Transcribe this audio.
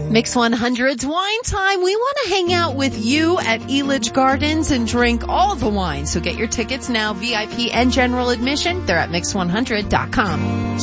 Mix 100's Wine Time. We want to hang out with you at Elitch Gardens and drink all the wine. So get your tickets now, VIP and general admission. They're at mix100.com.